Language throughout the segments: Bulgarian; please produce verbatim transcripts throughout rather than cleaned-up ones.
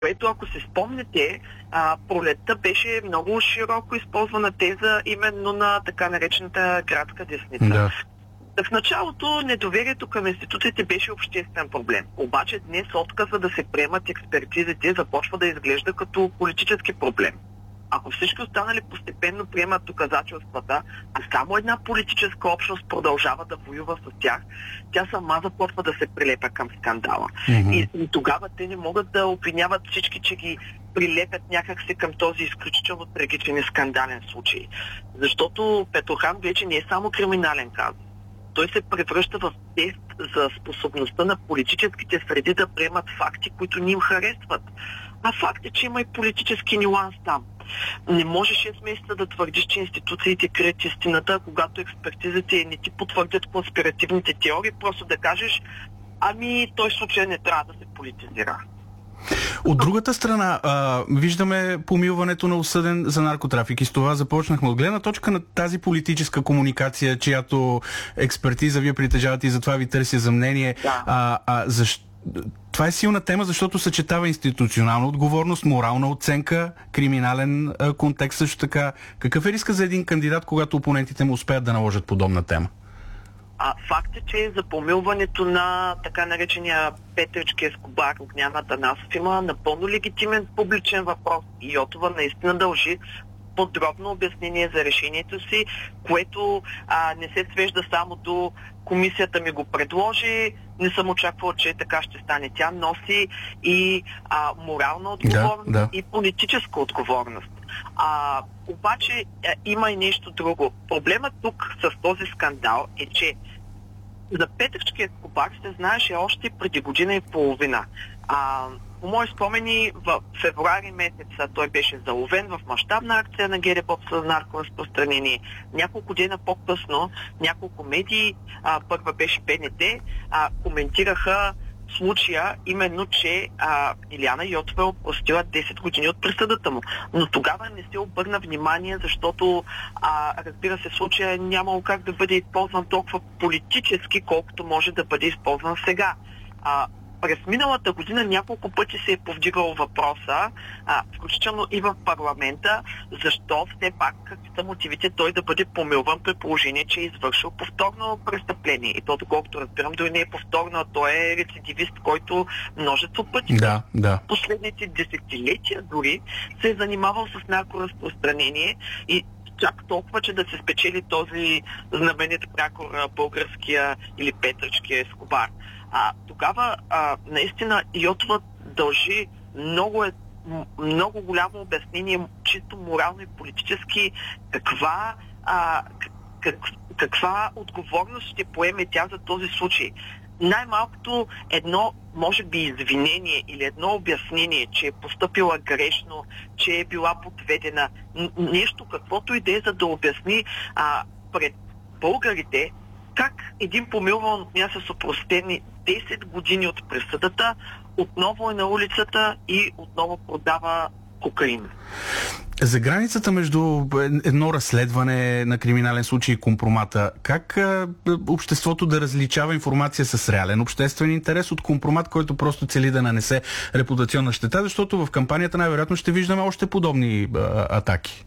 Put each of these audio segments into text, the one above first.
Което, ако се спомняте, а, пролетта беше много широко използвана теза именно на така наречената градска десница. Да. В началото недоверието към институциите беше обществен проблем. Обаче днес отказа да се приемат експертизите започва да изглежда като политически проблем. Ако всички останали постепенно приемат доказателствата, а само една политическа общност продължава да воюва с тях, тя сама започва да се прилепя към скандала. Mm-hmm. И, и тогава те не могат да обвиняват всички, че ги прилепят някакси към този изключително трагичен и скандален случай. Защото Петрохан вече не е само криминален казус. Той се превръща в тест за способността на политическите среди да приемат факти, които ни им харесват. А факт е, че има и политически нюанс там. Не може шест месеца да твърдиш, че институциите крият истината, когато експертизите не ти потвърдят конспиративните теории, просто да кажеш, ами той случай не трябва да се политизира. От другата страна, а, виждаме помилването на осъден за наркотрафик и с това започнахме. От гледна точка на тази политическа комуникация, чиято експертиза вие притежавате и затова ви търся за мнение, да. а, а, защо? Това е силна тема, защото съчетава институционална отговорност, морална оценка, криминален а, контекст също така. Какъв е риска за един кандидат, когато опонентите му успеят да наложат подобна тема? А, факт е, че за помилването на така наречения Петрички Ескобар, Огнян Атанасов, има напълно легитимен публичен въпрос. И Йотова наистина дължи подробно обяснение за решението си, което а, не се свежда само до комисията ми го предложи, не съм очаквала, че така ще стане. Тя носи и а, морална отговорност, да, да. и политическа отговорност. А, обаче а, има и нещо друго. Проблемът тук с този скандал е, че за Петрички Ескобар се знаеше още преди година и половина. А, по мои спомени, в февруари месеца той беше заловен в мащабна акция на ГДБОП за наркоразпространение. Няколко дена по-късно, няколко медии, а, първа беше БНТ, а, коментираха случая, именно, че а, Илияна Йотова е опростила десет години от присъдата му. Но тогава не се обърна внимание, защото а, разбира се, случая нямало как да бъде използван толкова политически, колкото може да бъде използван сега. А, През миналата година няколко пъти се е повдигал въпроса, а, включително и в парламента, защо все пак какви са мотивите той да бъде помилван при положение, че е извършил повторно престъпление. И то, доколкото разбирам, дори не е повторно, а той е рецидивист, който множество пъти да, да. последните десетилетия дори се е занимавал с наркоразпространение и чак толкова, че да се спечели този знаменит прякор българския или Петрички Ескобар. А, тогава а, наистина Йотова дължи много, е, много голямо обяснение, чисто морално и политически, каква, а, как, каква отговорност ще поеме тя за този случай. Най-малкото едно, може би, извинение или едно обяснение, че е постъпила грешно, че е била подведена. Нещо, каквото и да е, за да обясни а, пред българите как един помилван от нея с опростени десет години от присъдата отново е на улицата и отново продава кокаин. За границата между едно разследване на криминален случай и компромата, как а, обществото да различава информация с реален обществен интерес от компромат, който просто цели да нанесе репутационна щета, защото в кампанията най-вероятно ще виждаме още подобни а, атаки?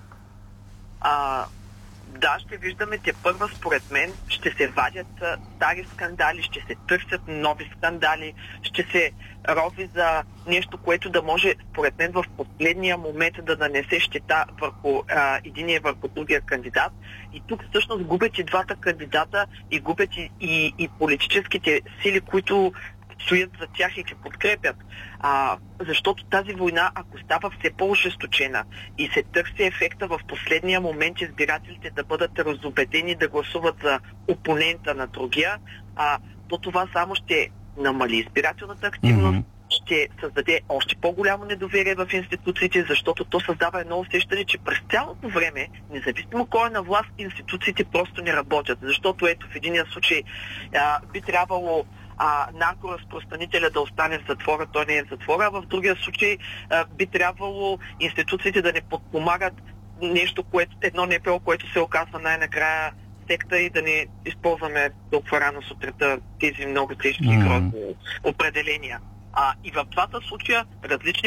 А, да, ще виждаме, те първа, според мен, ще се вадят а, стари скандали, ще се търсят нови скандали, ще се рови за нещо, което да може, според мен, в последния момент да нанесе щета върху а, единия върху другия кандидат. И тук всъщност губят и двата кандидата и губят и, и, и политическите сили, които стоят за тях и ги подкрепят. А, защото тази война, ако става все по-ожесточена и се търси ефекта в последния момент избирателите да бъдат разубедени да гласуват за опонента на другия, а, то това само ще намали избирателната активност, mm-hmm. ще създаде още по-голямо недоверие в институциите, защото то създава едно усещане, че през цялото време, независимо кой е на власт, институциите просто не работят. Защото ето в единия случай а, би трябвало а, наркоразпространителя да остане в затвора, той не е в затвора, а в другия случай а, би трябвало институциите да не подпомагат нещо, което, едно НПО, което се оказва най-накрая секта и да не използваме толкова рано сутринта тези много тежки mm-hmm. определения. А, и в двата случая различни